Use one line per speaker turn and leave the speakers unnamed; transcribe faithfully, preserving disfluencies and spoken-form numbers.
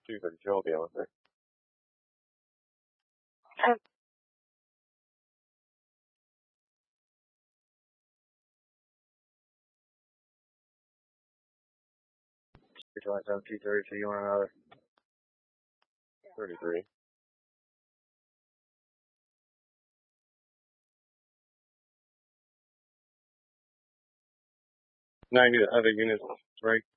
two thirty-two, I'll be on there. two twenty-seven, two thirty-two, you want another? thirty-three. Ninety other units, right?